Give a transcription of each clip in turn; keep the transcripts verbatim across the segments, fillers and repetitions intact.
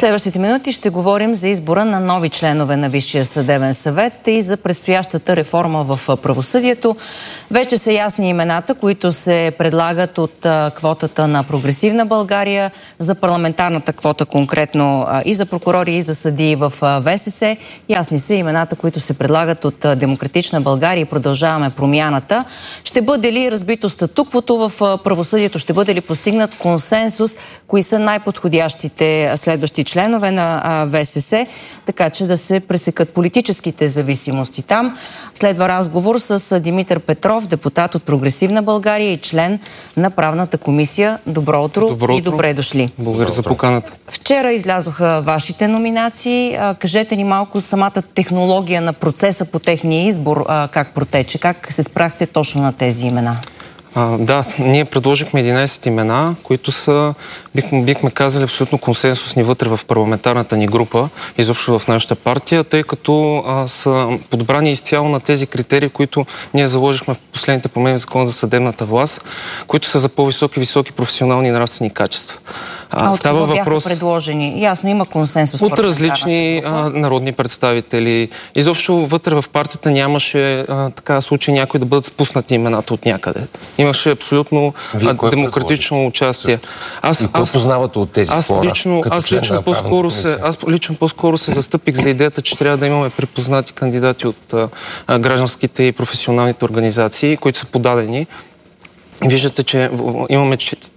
следващите минути ще говорим за избора на нови членове на Висшия съдебен съвет и за предстоящата реформа в правосъдието. Вече са ясни имената, които се предлагат от квотата на Прогресивна България, за парламентарната квота конкретно и за прокурори, и за съдии в ВСС. Ясни са имената, които се предлагат от Демократична България и Продължаваме промяната. Ще бъде ли разбито статуквото в правосъдието? Ще бъде ли постигнат консенсус? Кои са най-подходящите следващи членове на ВСС, така че да се пресекат политическите зависимости там? Следва разговор с Димитър Петров, депутат от Прогресивна България и член на правната комисия. Добро утро, Добро утро. И добре дошли. Благодаря за поканата. Вчера излязоха вашите номинации. Кажете ни малко самата технология на процеса по техния избор, как протече, как се спряхте точно на тези имена? А, да, ние предложихме единайсет имена, които са, бихме, бихме казали, абсолютно консенсусни вътре в парламентарната ни група, изобщо в нашата партия, тъй като а, са подбрани изцяло на тези критерии, които ние заложихме в последните промени в Закона за съдебната власт, които са за по-високи, високи професионални и нравствени качества. А, а от става въпрос... бяха предложени? Ясно, има консенсус. От различни а, народни представители. Изобщо вътре в партията нямаше а, така случай някой да бъдат спуснати имената от някъде. Имаше абсолютно а, демократично участие. Аз, и кой аз, познавате от тези аз хора? Лично, аз лично по-скоро се, аз лично по-скоро се застъпих за идеята, че трябва да имаме припознати кандидати от а, гражданските и професионалните организации, които са подадени. Виждате, че имаме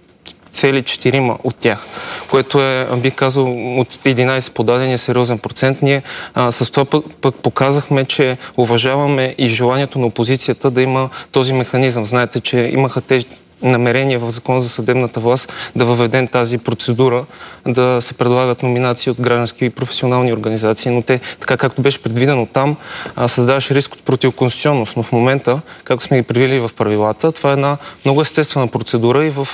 цели четирима от тях, което е, бих казал, от единайсет подадения сериозен процент. Ние а, с това пък, пък показахме, че уважаваме и желанието на опозицията да има този механизъм. Знаете, че имаха тези намерения в Закона за съдебната власт да въведем тази процедура, да се предлагат номинации от граждански и професионални организации, но те, така както беше предвидено там, създаваше риск от противоконституционност. Но в момента, както сме ги предвидили в правилата, това е една много естествена процедура и в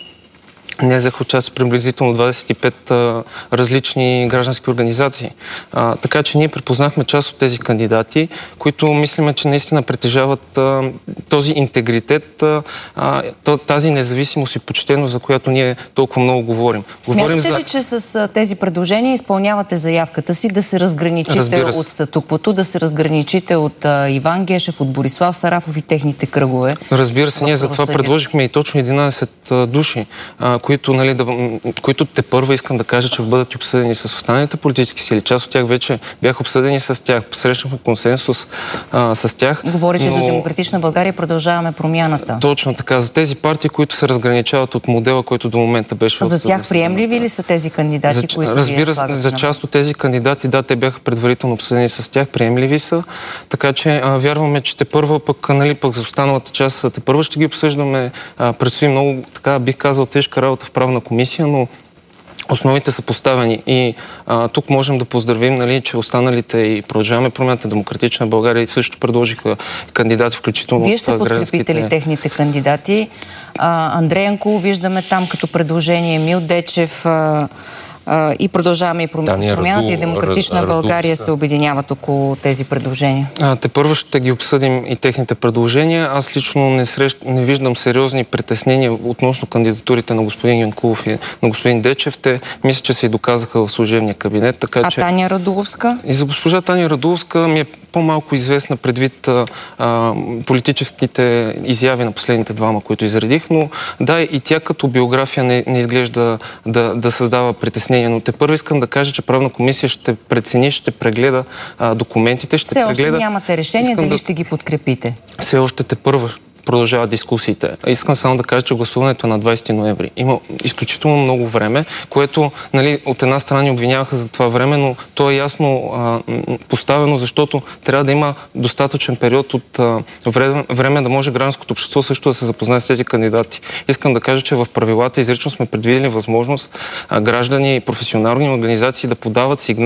не взеха участие приблизително двадесет и пет а, различни граждански организации. А, така че ние припознахме част от тези кандидати, които мислиме, че наистина притежават а, този интегритет, а, тази независимост и почтеност, за която ние толкова много говорим. Смятате за... ли, че с а, тези предложения изпълнявате заявката си да се разграничите от статуквото, да се разграничите от а, Иван Гешев, от Борислав Сарафов и техните кръгове? Разбира се, ние затова предложихме и точно единайсет а, души, а, които, нали, да, които те първа искам да кажа, че бъдат обсъдени с останалите политически сили. Част от тях вече бяха обсъдени с тях. Срещнахме консенсус а, с тях. Говорите но... за Демократична България, Продължаваме промяната. Точно така. За тези партии, които се разграничават от модела, който до момента беше... За тях приемливи ли са тези кандидати, за, които разбира се, за част от тези кандидати, да, те бяха предварително обсъдени с тях, приемливи са. Така че а, вярваме, че те първа пък, нали, пък за останалата част, те първа ще ги обсъждаме. А, предстои много, така бих казал, тежка работа в правна комисия, но основите са поставени и а, тук можем да поздравим, нали, че останалите и Продължаваме промяната, Демократична България и също предложиха кандидати, включително. Вие ще подкрепите ли техните кандидати? А, Андрей Янкулов виждаме там като предложение, Емил Дечев а, а, и Продължаваме и промяната Раду, и Демократична Раду, България Раду, се обединяват около тези предложения. А, те първо ще ги обсъдим и техните предложения. Аз лично не, срещ... не виждам сериозни притеснения относно кандидатурите на господин Янкулов и на господин Дечев. Те мисля, че се и доказаха в служебния кабинет. Така, а че... Таня Радуловска? И за госпожа Таня Радуловска ми е по-малко известна предвид а, а, политическите изяви на последните двама, които изредих, но да, и тя като биография не, не изглежда да, да създава притеснение. Но те първо искам да кажа, че правна комисия ще прецени, ще прегледа а, документите, ще Все прегледа... още нямате решение, искам дали да... ще ги подкрепите? Все още те първо продължават дискусиите. Искам само да кажа, че гласуването е на двадесети ноември. Има изключително много време, което, нали, от една страна ни обвиняваха за това време, но то е ясно а, поставено, защото трябва да има достатъчен период от а, време, време да може гражданското общество също да се запознае с тези кандидати. Искам да кажа, че в правилата изрично сме предвидели възможност а, граждани и професионални организации да подават сигнали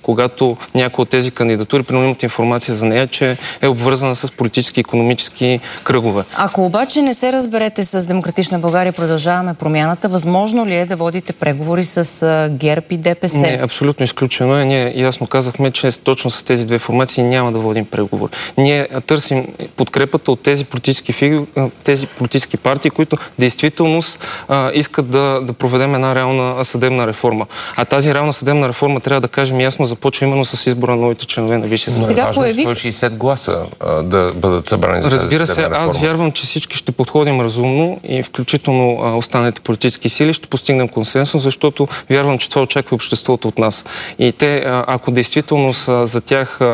когато някои от тези кандидатури, примерно имат информация за нея, че е обвързана с политически и икономически кръгове. Ако обаче не се разберете с Демократична България, Продължаваме промяната, възможно ли е да водите преговори с ГЕРБ и ДПС? Не, абсолютно изключено е. Ние ясно казахме, че точно с тези две формации няма да водим преговори. Ние търсим подкрепата от тези политически фигури, тези политически партии, които действително а, искат да, да проведем една реална съдебна реформа. А тази реална съдебна реформа, трябва да кажем ясно, започва именно с избора на новите членове на Висшия съд. Сега появи сто и шейсет гласа а, да бъдат събрани за тази Разбира се, аз вярвам, че всички ще подходим разумно и включително а, останалите политически сили ще постигнем консенсус, защото вярвам, че това очаква обществото от нас. И те, а, ако действително са за тях